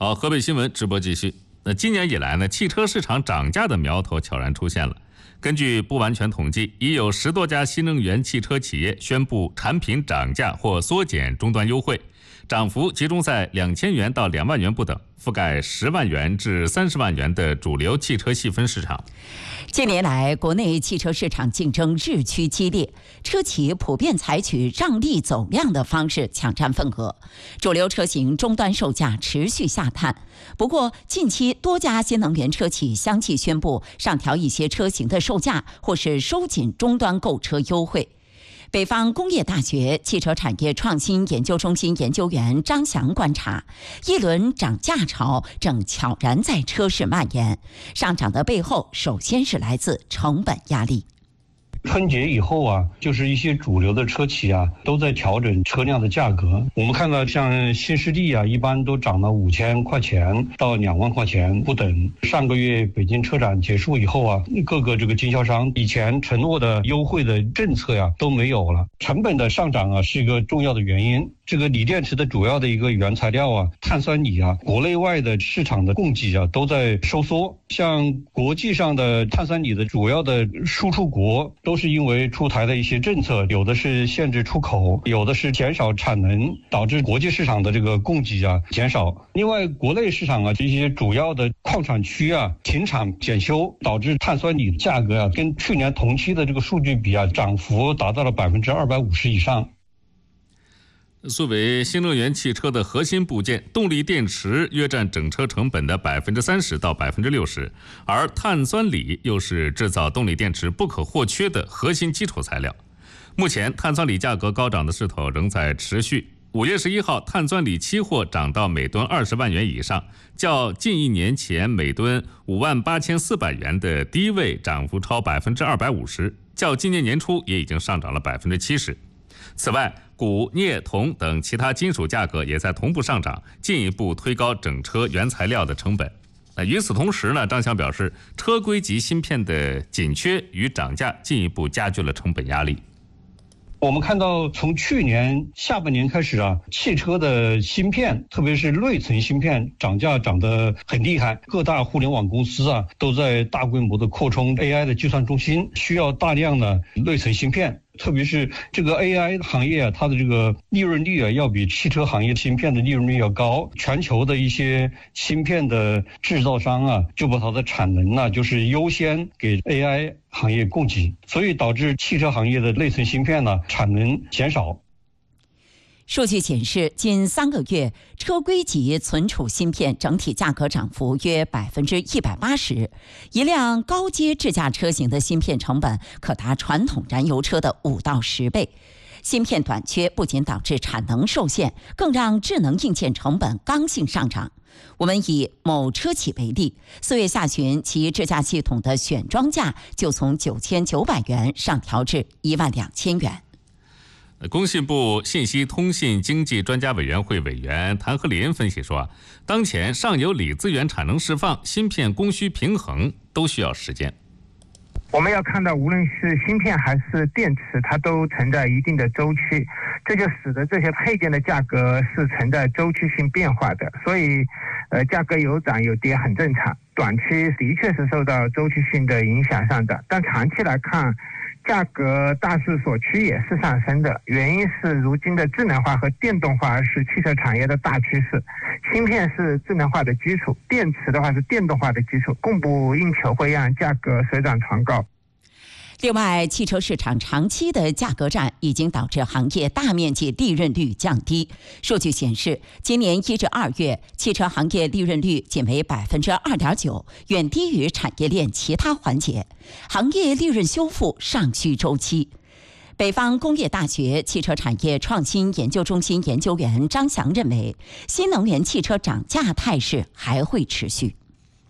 好，河北新闻直播继续。今年以来呢，汽车市场涨价的苗头悄然出现了。根据不完全统计，已有10多家新能源汽车企业宣布产品涨价或缩减终端优惠，涨幅集中在2000元到2万元不等，覆盖10万元至30万元的主流汽车细分市场。 近年来，国内汽车市场竞争日趋激烈，车企普遍采取让利走量的方式抢占份额，主流车型终端售价持续下探。不过，近期多家新能源车企相继宣布上调一些车型的售价，或是收紧终端购车优惠。北方工业大学汽车产业创新研究中心研究员张翔观察，一轮涨价潮正悄然在车市蔓延，上涨的背后首先是来自成本压力。 春节以后啊，就是一些主流的车企啊，都在调整车辆的价格。我们看到像新势力啊，一般都涨了5000块钱到2万块钱不等。上个月北京车展结束以后啊，各个这个经销商以前承诺的优惠的政策呀都没有了。成本的上涨啊是一个重要的原因。这个锂电池的主要的一个原材料啊，碳酸锂啊，国内外的市场的供给啊都在收缩。像国际上的碳酸锂的主要的输出国都是因为出台的一些政策，有的是限制出口，有的是减少产能，导致国际市场的这个供给啊减少。另外，国内市场啊这些主要的矿产区啊停产检修，导致碳酸锂价格啊跟去年同期的这个数据比啊，涨幅达到了250%以上。 作为新能源汽车的核心部件，动力电池约占整车成本的30%到60%，而碳酸锂又是制造动力电池不可或缺的核心基础材料。目前碳酸锂价格高涨的势头仍在持续。5月11号，碳酸锂期货涨到每吨20万元以上，较近1年前每吨58400元的低位涨幅超250%，较今年年初也已经上涨了70%。此外，钴、镍、铜等其他金属价格也在同步上涨，进一步推高整车原材料的成本。与此同时呢，张翔表示，车规级芯片的紧缺与涨价进一步加剧了成本压力。 我们看到从去年下半年开始啊，汽车的芯片，特别是内存芯片涨价涨得很厉害。各大互联网公司啊，都在大规模的扩充 AI 的计算中心，需要大量的内存芯片。特别是这个 AI 行业啊，它的这个利润率啊，要比汽车行业芯片的利润率要高。全球的一些芯片的制造商啊，就把它的产能啊，就是优先给 AI 行业供给，所以导致汽车行业的内存芯片呢，产能减少。 数据显示，近3个月，车规级存储芯片整体价格涨幅约180%，一辆高阶智驾车型的芯片成本可达传统燃油车的5到10倍。芯片短缺不仅导致产能受限，更让智能硬件成本刚性上涨。我们以某车企为例，4月下旬，其智驾系统的选装价就从9900元上调至12000元。 工信部信息通信经济专家委员会委员谭和林分析说，当前上游锂资源产能释放、芯片供需平衡都需要时间。 我们要看到，无论是芯片还是电池，它都存在一定的周期，这就使得这些配件的价格是存在周期性变化的，所以价格有涨有跌很正常。短期的确是受到周期性的影响上涨，但长期来看，价格大势所趋也是上升的，原因是如今的智能化和电动化是汽车产业的大趋势，芯片是智能化的基础，电池的话是电动化的基础，供不应求会让价格水涨船高。 另外，汽车市场长期的价格战已经导致行业大面积利润率降低。数据显示，今年1至2月，汽车行业利润率仅为2.9%，远低于产业链其他环节，行业利润修复尚需周期。北方工业大学汽车产业创新研究中心研究员张翔认为，新能源汽车涨价态势还会持续。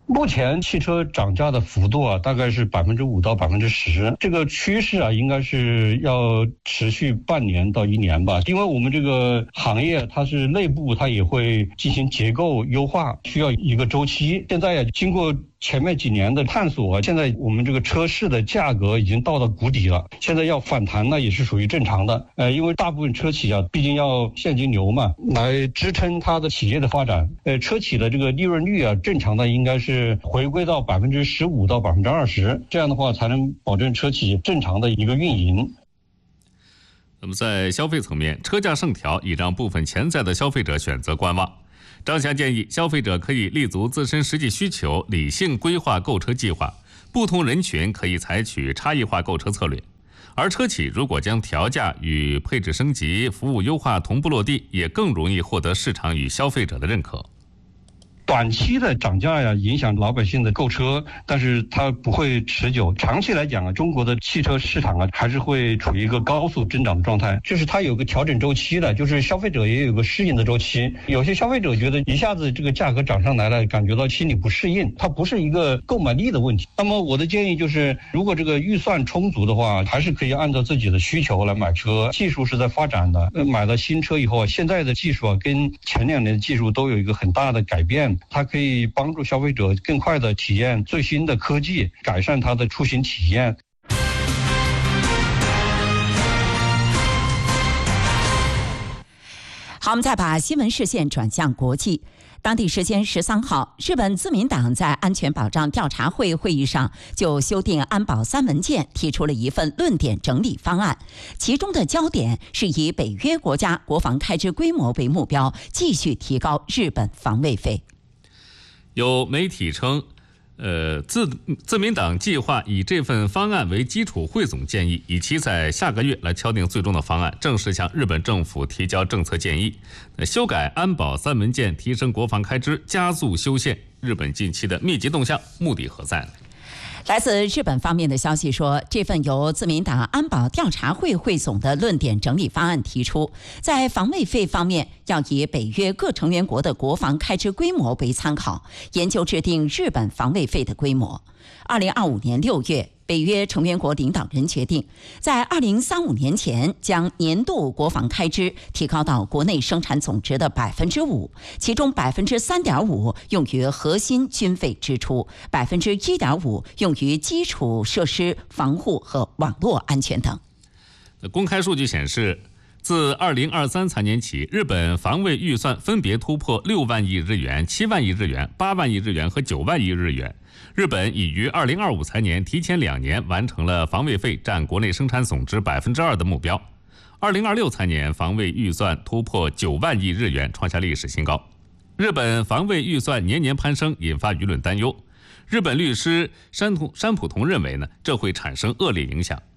目前汽车涨价的幅度大概是5%到10%，这个趋势应该是要持续半年到1年吧。因为我们这个行业它是内部它也会进行结构优化，需要一个周期。现在经过前面几年的探索，现在我们这个车市的价格已经到了谷底了，现在要反弹呢也是属于正常的。因为大部分车企毕竟要现金流嘛，来支撑它的企业的发展。车企的这个利润率正常的应该是回归到15%到20%，这样的话才能保证车企正常的一个运营。 那么在消费层面，车价上调已让部分潜在的消费者选择观望。张翔建议，消费者可以立足自身实际需求，理性规划购车计划，不同人群可以采取差异化购车策略。而车企如果将调价与配置升级、服务优化同步落地，也更容易获得市场与消费者的认可。 短期的涨价影响老百姓的购车，但是它不会持久。长期来讲中国的汽车市场还是会处于一个高速增长的状态，就是它有个调整周期的，就是消费者也有个适应的周期。有些消费者觉得一下子这个价格涨上来了，感觉到心里不适应，它不是一个购买力的问题。那么我的建议就是，如果这个预算充足的话，还是可以按照自己的需求来买车。技术是在发展的，买了新车以后，现在的技术跟前2年的技术都有一个很大的改变。它可以帮助消费者更快地体验最新的科技，改善它的出行体验。 好，我们再把新闻视线转向国际。当地时间13号，日本自民党在安全保障调查会会议上就修订安保3文件提出了一份论点整理方案，其中的焦点是以北约国家国防开支规模为目标，继续提高日本防卫费。 有媒体称，自民党计划以这份方案为基础汇总建议，以期在下个月来敲定最终的方案，正式向日本政府提交政策建议。修改安保3文件，提升国防开支，加速修宪，日本近期的密集动向目的何在呢？ 来自日本方面的消息说，这份由自民党安保调查会汇总的论点整理方案提出，在防卫费方面要以北约各成员国的国防开支规模为参考，研究制定日本防卫费的规模。2025年6月，北约成员国领导人决定，在2035年前将年度国防开支提高到国内生产总值的5%，其中3.5%用于核心军费支出，1.5%用于基础设施防护和网络安全等。 公开数据显示，自2023财年起，日本防卫预算分别突破6万亿日元、7万亿日元、8万亿日元和9万亿日元。日本已于2025财年提前2年完成了防卫费占国内生产总值2%的目标。2026财年防卫预算突破9万亿日元，创下历史新高。日本防卫预算年年攀升，引发舆论担忧。日本律师山浦同认为这会产生恶劣影响。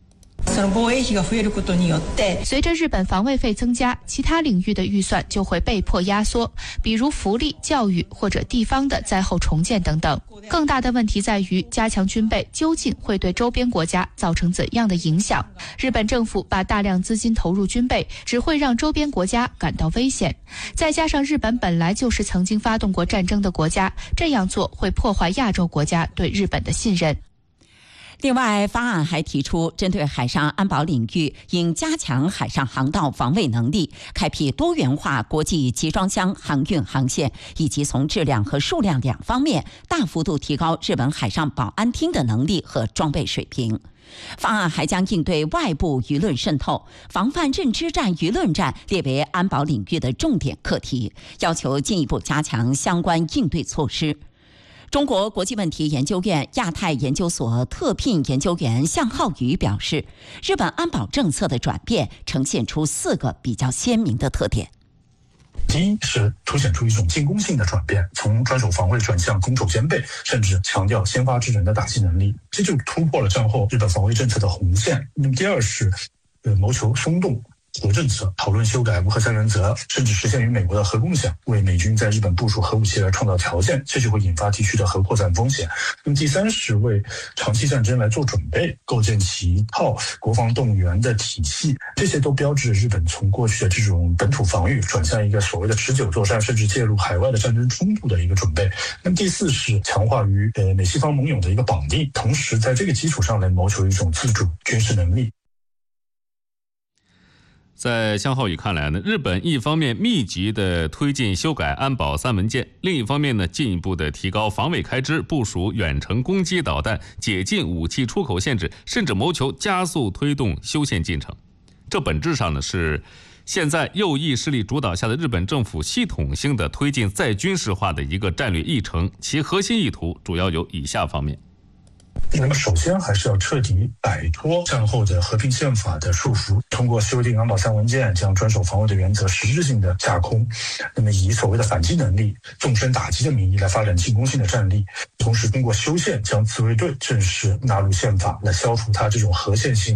随着日本防卫费增加，其他领域的预算就会被迫压缩，比如福利、教育或者地方的灾后重建等等。更大的问题在于，加强军备究竟会对周边国家造成怎样的影响？日本政府把大量资金投入军备，只会让周边国家感到危险。再加上日本本来就是曾经发动过战争的国家，这样做会破坏亚洲国家对日本的信任。 另外，方案还提出，针对海上安保领域，应加强海上航道防卫能力，开辟多元化国际集装箱航运航线，以及从质量和数量2方面大幅度提高日本海上保安厅的能力和装备水平。方案还将应对外部舆论渗透、防范认知战、舆论战列为安保领域的重点课题，要求进一步加强相关应对措施。中国国际问题研究院亚太研究所特聘研究员向浩宇表示，日本安保政策的转变呈现出4个比较鲜明的特点。 第一是凸显出一种进攻性的转变，从专守防卫转向攻守兼备，甚至强调先发制人的打击能力，这就突破了战后日本防卫政策的红线。那么第二是谋求松动， 核政策，讨论修改无核三原则，甚至实现与美国的核共享，为美军在日本部署核武器来创造条件，这就会引发地区的核扩散风险。那么第三是为长期战争来做准备，构建起一套国防动员的体系，这些都标志着日本从过去的这种本土防御转向一个所谓的持久作战，甚至介入海外的战争冲突的一个准备。那么第四是强化与美西方盟友的一个绑定，同时在这个基础上来谋求一种自主军事能力。 在向浩宇看来呢，日本一方面密集的推进修改安保三文件，另一方面呢，进一步的提高防卫开支，部署远程攻击导弹，解禁武器出口限制，甚至谋求加速推动修宪进程。这本质上呢，是现在右翼势力主导下的日本政府系统性的推进再军事化的一个战略议程，其核心意图主要有以下方面。 那么首先还是要彻底摆脱战后的和平宪法的束缚，通过修订安保三文件，将专守防卫的原则实质性的架空，那么以所谓的反击能力、纵深打击的名义来发展进攻性的战力，同时通过修宪将自卫队正式纳入宪法，来消除它这种核线性